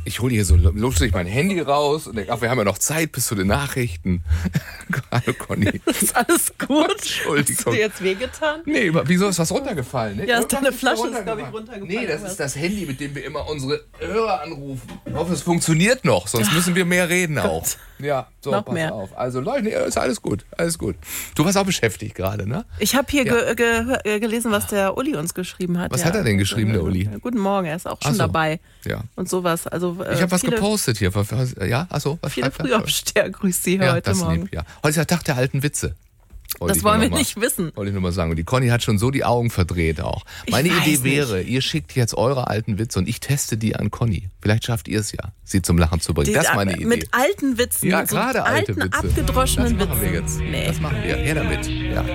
Ich hole hier so lustig mein Handy raus und denke, ach, wir haben ja noch Zeit bis zu den Nachrichten. Hallo Conny. Ist alles gut? Entschuldigung. Hast du dir jetzt wehgetan? Nee, wieso ist was runtergefallen? Ne? Ja, ist deine Irgendwas Flasche da ist, glaube ich, runtergefallen. Nee, das ist das Handy, mit dem wir immer unsere Hörer anrufen. Ich hoffe, es funktioniert noch, sonst müssen wir mehr reden auch. Ja, so, noch pass mehr. auf. Also Leute, nee, ist alles gut, alles gut. Du warst auch beschäftigt gerade, ne? Ich habe hier gelesen, was der Uli uns geschrieben hat. Was hat er denn geschrieben, der Uli? Guten Morgen, er ist auch schon so. dabei. Ja. Und sowas. Also, Ich habe was gepostet hier. Ja, achso, was Viele schreibt er? Frühaufsteher grüßt Sie Ja, heute das Morgen. lieb, ja. Heute ist der Tag der alten Witze. Das wollen wir nicht wissen. Wollte ich nur mal sagen. Und die Conny hat schon so die Augen verdreht auch. Meine Idee wäre, ihr schickt jetzt eure alten Witze und ich teste die an Conny. Vielleicht schafft ihr es ja, sie zum Lachen zu bringen. Das ist meine Idee. Mit alten Witzen. Ja, so gerade alte alten, Witze. abgedroschenen Das machen wir Witzen. jetzt. Nee. Das machen wir. Her damit. Ja.